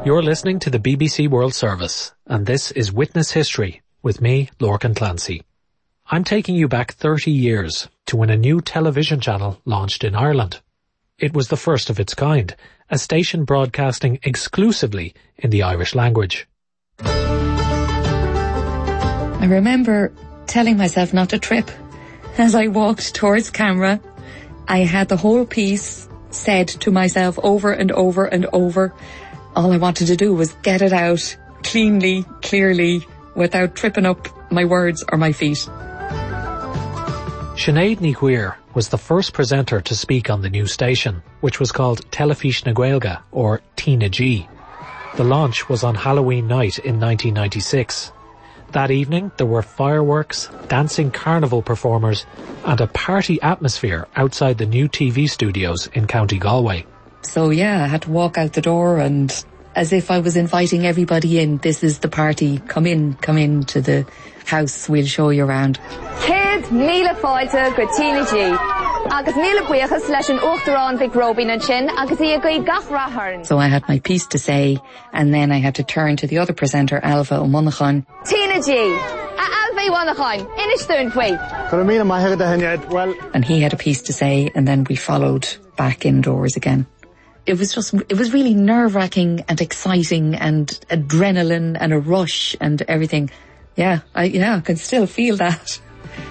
You're listening to the BBC World Service, and this is Witness History, with me, Lorcan Clancy. I'm taking you back 30 years to when a new television channel launched in Ireland. It was the first of its kind, a station broadcasting exclusively in the Irish language. I remember telling myself not to trip. As I walked towards camera, I had the whole piece said to myself over and over and over. All I wanted to do was get it out cleanly, clearly, without tripping up my words or my feet. Sinead Ní Chiaoir was the first presenter to speak on the new station, which was called Telefís na Gaeilge, or Tina G. The launch was on Halloween night in 1996. That evening there were fireworks, dancing carnival performers and a party atmosphere outside the new TV studios in County Galway. So yeah, I had to walk out the door and as if I was inviting everybody in. This is the party. Come in to the house. We'll show you around. Céad míle fáilte go Tina G. Agus míle buchas leis an uachtarán Vic Robin an sin agus í a gaí gach rathairn. So I had my piece to say and then I had to turn to the other presenter, Alva O'Monaghan. Tina G. Alva O'Monaghan. Inistún fui. Well. And he had a piece to say and then we followed back indoors again. It was really nerve-wracking and exciting and adrenaline and a rush and everything. Yeah, I can still feel that.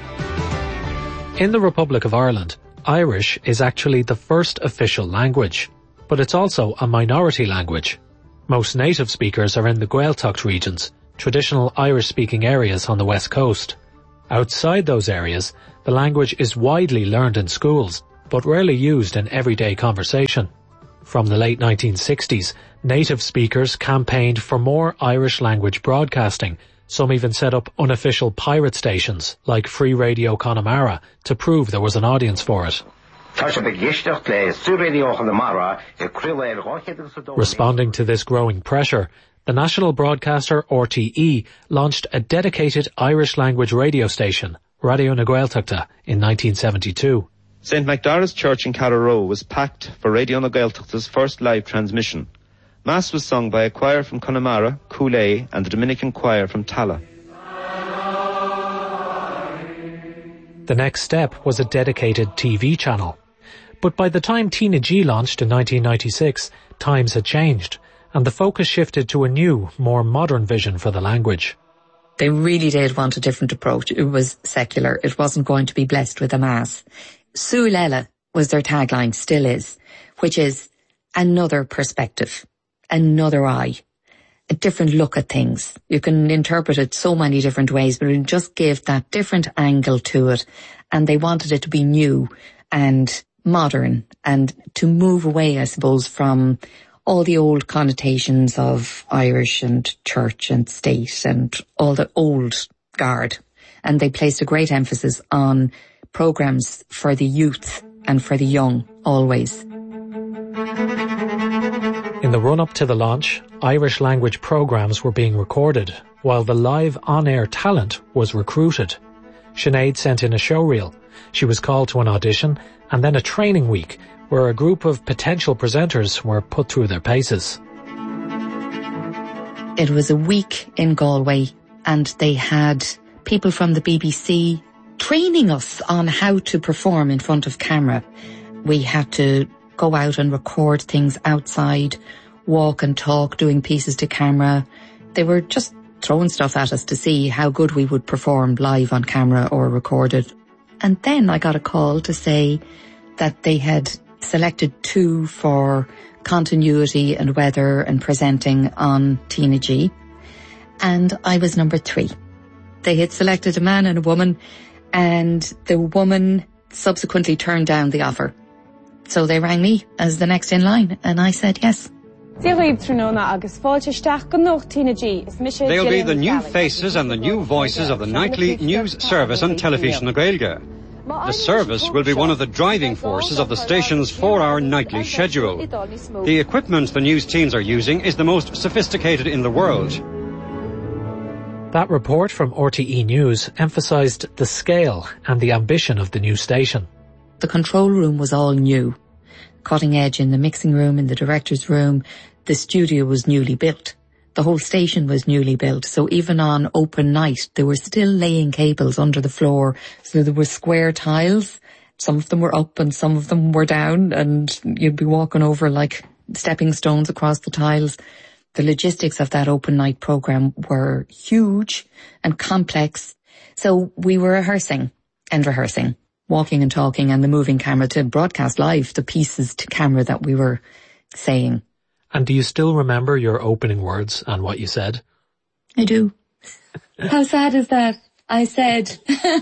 In the Republic of Ireland, Irish is actually the first official language, but it's also a minority language. Most native speakers are in the Gaeltacht regions, traditional Irish-speaking areas on the west coast. Outside those areas, the language is widely learned in schools, but rarely used in everyday conversation. From the late 1960s, native speakers campaigned for more Irish language broadcasting. Some even set up unofficial pirate stations, like Free Radio Connemara, to prove there was an audience for it. Responding to this growing pressure, the national broadcaster RTE launched a dedicated Irish language radio station, Radio na Gaeltachta, in 1972. St Macdara's Church in Carrow was packed for Radio na Gaeltachta's first live transmission. Mass was sung by a choir from Connemara, Cooley and the Dominican choir from Tala. The next step was a dedicated TV channel. But by the time Tina G launched in 1996, times had changed, and the focus shifted to a new, more modern vision for the language. They really did want a different approach. It was secular. It wasn't going to be blessed with a mass. Súil Eile was their tagline, still is, which is another perspective, another eye, a different look at things. You can interpret it so many different ways, but it just gave that different angle to it. And they wanted it to be new and modern and to move away, I suppose, from all the old connotations of Irish and church and state and all the old guard. And they placed a great emphasis on programs for the youth and for the young, always. In the run-up to the launch, Irish language programs were being recorded, while the live on-air talent was recruited. Sinead sent in a showreel. She was called to an audition, and then a training week, where a group of potential presenters were put through their paces. It was a week in Galway, and they had people from the BBC training us on how to perform in front of camera. We had to go out and record things outside, walk and talk, doing pieces to camera. They were just throwing stuff at us to see how good we would perform live on camera or recorded. And then I got a call to say that they had selected 2 for continuity and weather and presenting on Tina G. And I was number 3. They had selected a man and a woman, and the woman subsequently turned down the offer. So they rang me as the next in line, and I said yes. They'll be the new faces and the new voices of the nightly news service on Telefís na Gaeilge. The service will be one of the driving forces of the station's 4-hour nightly schedule. The equipment the news teams are using is the most sophisticated in the world. That report from RTE News emphasised the scale and the ambition of the new station. The control room was all new. Cutting edge in the mixing room, in the director's room. the studio was newly built. The whole station was newly built. So even on open night, they were still laying cables under the floor. So there were square tiles. Some of them were up and some of them were down, and you'd be walking over like stepping stones across the tiles. The logistics of that open night program were huge and complex. So we were rehearsing, walking and talking, and the moving camera to broadcast live the pieces to camera that we were saying. And do you still remember your opening words and what you said? I do. How sad is that? I said,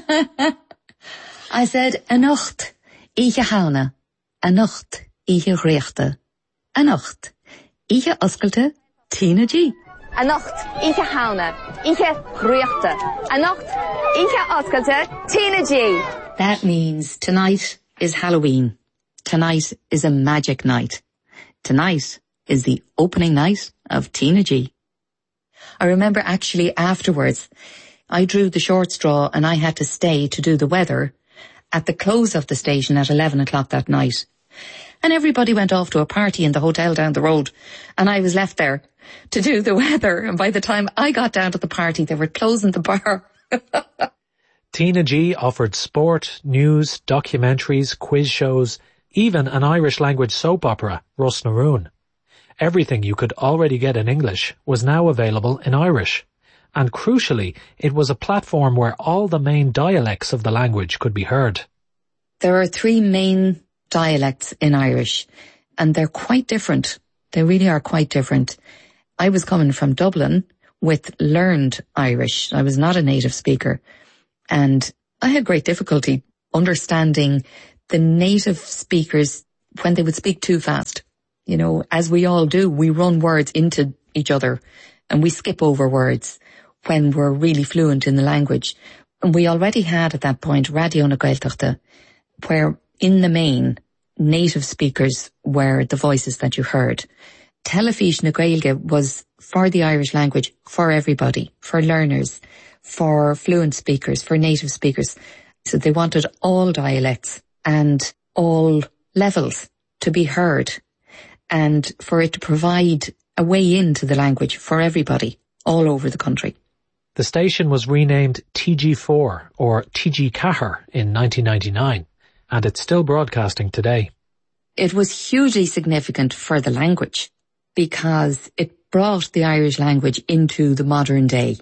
Anocht, ich haune, Anocht, ich rechte, Anocht, ich oskelte, Tina G. Anocht, ich haune, ich rechte, Anocht, ich oskelte, Tina G. That means tonight is Halloween. Tonight is a magic night. Tonight is the opening night of Tina G. I remember actually afterwards, I drew the short straw and I had to stay to do the weather at the close of the station at 11 o'clock that night. And everybody went off to a party in the hotel down the road, and I was left there to do the weather. And by the time I got down to the party, they were closing the bar. Tina G offered sport, news, documentaries, quiz shows, even an Irish language soap opera, Rus na Rún. Everything you could already get in English was now available in Irish. And crucially, it was a platform where all the main dialects of the language could be heard. There are 3 main dialects in Irish, and they're quite different. They really are quite different. I was coming from Dublin with learned Irish. I was not a native speaker, and I had great difficulty understanding the native speakers when they would speak too fast. You know, as we all do, we run words into each other and we skip over words when we're really fluent in the language. And we already had at that point Radio na Gaeltachta, where in the main native speakers were the voices that you heard. Telefís na Gaeilge was for the Irish language, for everybody, for learners, for fluent speakers, for native speakers. So they wanted all dialects and all levels to be heard, and for it to provide a way into the language for everybody all over the country. The station was renamed TG4 or TG Cahir in 1999, and it's still broadcasting today. It was hugely significant for the language because it brought the Irish language into the modern day.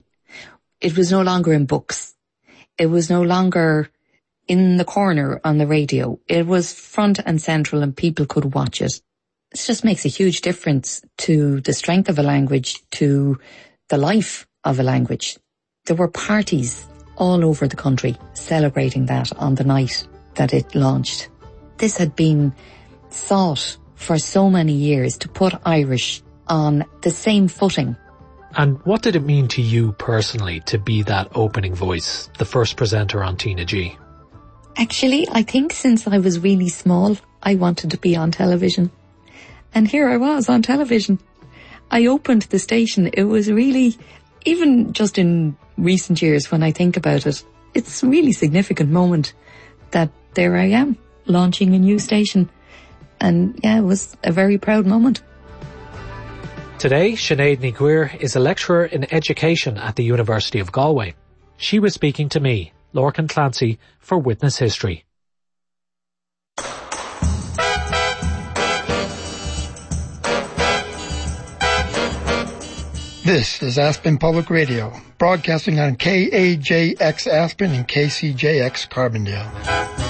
It was no longer in books. It was no longer in the corner on the radio. It was front and central and people could watch it. It just makes a huge difference to the strength of a language, to the life of a language. There were parties all over the country celebrating that on the night that it launched. This had been sought for so many years to put Irish on the same footing. And what did it mean to you personally to be that opening voice, the first presenter on Tina G? Actually, I think since I was really small, I wanted to be on television. And here I was on television. I opened the station. It was really, even just in recent years when I think about it, it's a really significant moment that there I am, launching a new station. And yeah, it was a very proud moment. Today, Sinead Ní Ghaoir is a lecturer in education at the University of Galway. She was speaking to me, Lorcan Clancy, for Witness History. This is Aspen Public Radio, broadcasting on KAJX Aspen and KCJX Carbondale.